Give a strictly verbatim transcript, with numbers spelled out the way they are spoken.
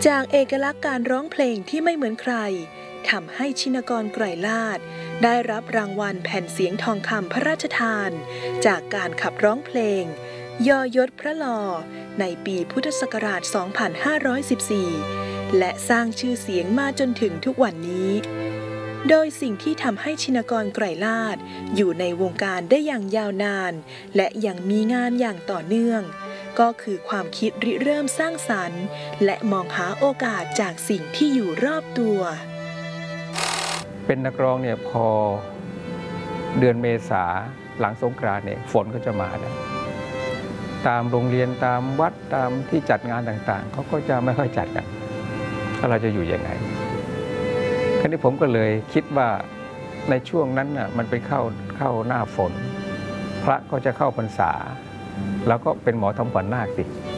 จากเอกลักษณ์การร้องเพลงที่ไม่เหมือนใครทำให้ชินกร ไกรลาภได้รับรางวัลแผ่นเสียงทองคำพระราชทานจากการขับร้องเพลงยอยศพระหล่อในปีพุทธศักราช สองพันห้าร้อยสิบสี่ และสร้างชื่อเสียงมาจนถึงทุกวันนี้โดยสิ่งที่ทำให้ชินกร ไกรลาภอยู่ในวงการได้อย่างยาวนานและยังมีงานอย่างต่อเนื่องก็คือความคิดริเริ่มสร้างสรรค์และมองหาโอกาสจากสิ่งที่อยู่รอบตัวเป็นนักร้องเนี่ยพอเดือนเมษาหลังสงกรานต์เนี่ยฝนก็จะมาแล้วตามโรงเรียนตามวัดตามที่จัดงานต่างๆเขาก็จะไม่ค่อยจัดกันแล้วเราจะอยู่ยังไงคราวนี้ผมก็เลยคิดว่าในช่วงนั้นน่ะมันไปเข้าเข้าหน้าฝนพระก็จะเข้าพรรษาแล้วก็เป็นหมอทำขวัญนาคสิ